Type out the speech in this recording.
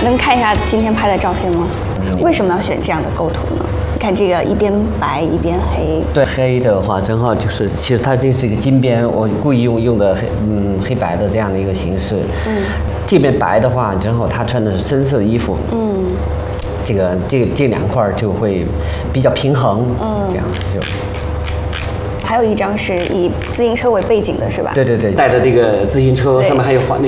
能看一下今天拍的照片吗？为什么要选这样的构图呢？看这个一边白一边黑。 对，黑的话正好就是，其实它这是一个金边，我故意用的黑白的这样的一个形式。这边白的话，正好他穿的是深色的衣服。这两块就会比较平衡。这样就。 还有一张是以自行车为背景的，是吧？ 对，带着这个自行车，上面还有